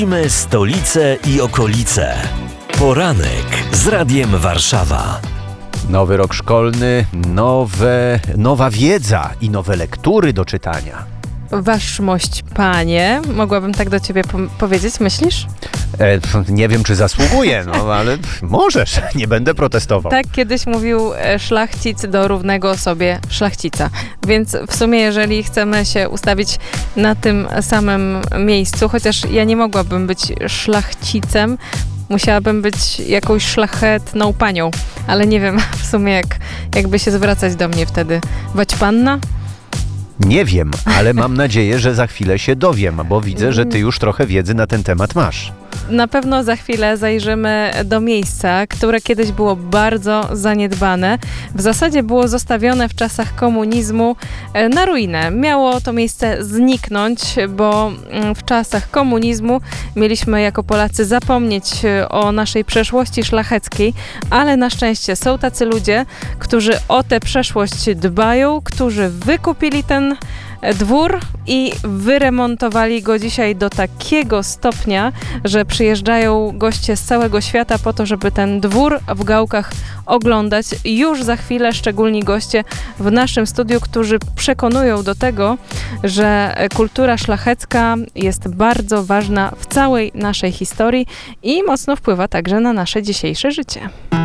Odwiedzimy stolicę i okolice. Poranek z Radiem Warszawa. Nowy rok szkolny, nowa wiedza i nowe lektury do czytania. Waszmość, panie, mogłabym tak do ciebie powiedzieć, myślisz? Nie wiem, czy zasługuję, ale możesz, nie będę protestował. Tak kiedyś mówił szlachcic do równego sobie szlachcica. Więc w sumie, jeżeli chcemy się ustawić na tym samym miejscu, chociaż ja nie mogłabym być szlachcicem, musiałabym być jakąś szlachetną panią, ale nie wiem w sumie jakby się zwracać do mnie wtedy. Waćpanna? Nie wiem, ale mam nadzieję, że za chwilę się dowiem, bo widzę, że ty już trochę wiedzy na ten temat masz. Na pewno za chwilę zajrzymy do miejsca, które kiedyś było bardzo zaniedbane. W zasadzie było zostawione w czasach komunizmu na ruinę. Miało to miejsce zniknąć, bo w czasach komunizmu mieliśmy jako Polacy zapomnieć o naszej przeszłości szlacheckiej, ale na szczęście są tacy ludzie, którzy o tę przeszłość dbają, którzy wykupili ten dwór i wyremontowali go dzisiaj do takiego stopnia, że przyjeżdżają goście z całego świata po to, żeby ten dwór w Gałkach oglądać. Już za chwilę szczególni goście w naszym studiu, którzy przekonują do tego, że kultura szlachecka jest bardzo ważna w całej naszej historii i mocno wpływa także na nasze dzisiejsze życie.